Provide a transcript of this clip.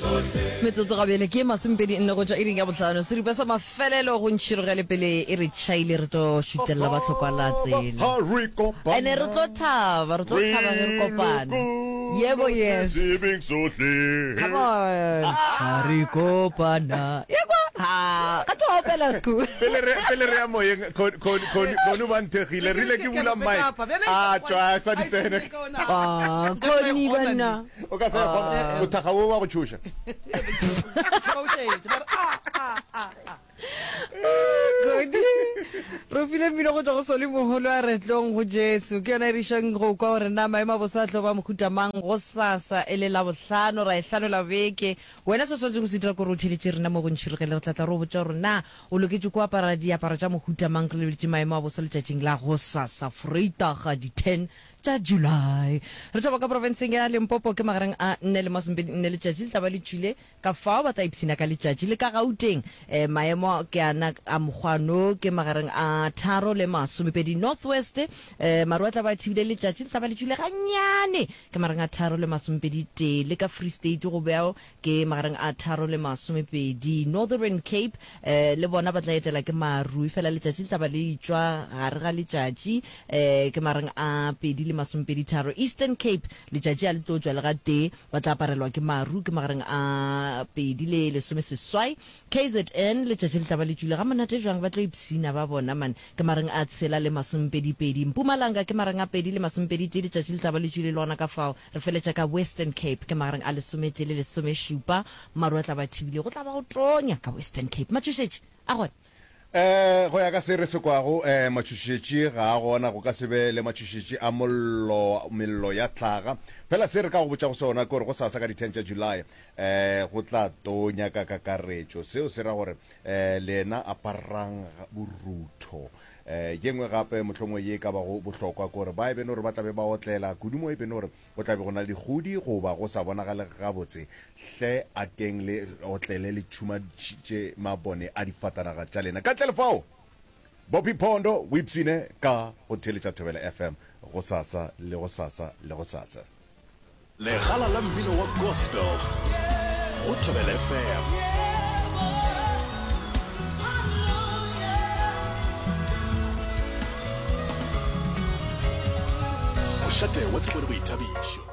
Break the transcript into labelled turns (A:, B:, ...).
A: metsotso gabele ke masempedi nne go tšwa e ring ya botlhano seripa sa mafelelo go ntšhirogele pele e re tšhaile re tlo šutelela batlhokwa la tsela ene re tlo thaba ge re kopana yebo yes come on re kopana yebo ka tlo opela school
B: pele re ya moyeng kono ba nthegile rile ke bula mai tswa sa ditsene
A: koni bana
B: o ka sa go thaga wa go tshusha
A: kodi re file mmino go tswa go sole mogolo a retlong go jesu ke yona e re shang go kwa gore na maemo a bosatlo ba mohutamang go sasa e le la botlhano ra e hlanola beke wena se swatse go se dira gore o theletse rena mo go ntšhirogele re tlatla re o botsa gore na o loketse go apara diaparo tša mohutamang re lebeletse maemo a bosa letšatšing la go sasa freitaga di 10 tša July re tšaba ka provinceng ya Limpopo ke magareng a 4 le masomepedi 4 letšatši le taba le tšwile ka fao ba tla ipsina ka letšatši le ka Gauteng maemo ke ana a mogwano ke magareng a 3 le masomepedi northwest maru a tla ba thibile letšatši le taba le tšwile gannyane ke magareng a 3 le masomepedi le ka Free State go beao ke magareng a 3 le masomepedi Northern Cape le bona ba tla etela ke maru fela letšatši le taba le tšwa gare ga letšatši ke magareng a 2 masomepedi tharo Eastern Cape letšatši a le tlo tšwa le ga te ba tla aparelwa ke maru ke magareng a 2 le lesome seswai KZN letšatši le taba le tšwile ga monate jwang ba tlo ipsina ba bona man ke magareng a 6 le masomepedi Mpumalanga ke magareng a 2 le masomepedi letšatši le taba le tšwile lona ka fao re feletša ka Western Cape ke magareng a lesome le lesome šupa maru a tla ba thibile go tla ba go tonya ka Western Cape matšhošetše a gona
B: go ya ka se re se kwago matšhošetše ga a gona go ka sebe le matšhošetše a mello ya tlhaga fela se re ka go botša go sona ke gore go sasa ka di 10 tša July go tla tonya ka kakaretšo seo se ra gore le ena a parang borutho yengwe gape mohlomong ye ka ba go bohlokwa gore ba e bene gore ba tlabe ba otlela kudumo e bene gore go tlabe go na le digodi go ba go sa bonagale gabotse hle a teng le otlele le tšhumatše mabone a difatanaga tša lena ka telefao Bobby Pondo o ipsine ka go theletša Thobela FM go sasa le go sasa le go sasa
C: legala la mmino wa gospel go Thobela FM mošate wa tsebo le boithabišo